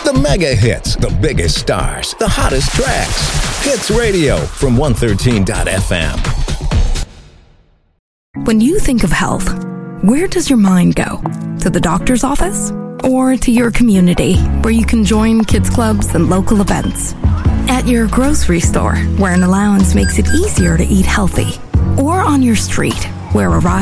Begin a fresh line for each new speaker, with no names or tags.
The mega hits, the biggest stars, the hottest tracks. Hits Radio from 113.fm.
When you think of health, where does your mind go? To the doctor's office? Or to your community, where you can join kids clubs and local events? At your grocery store, where an allowance makes it easier to eat healthy? Or on your street, where a ride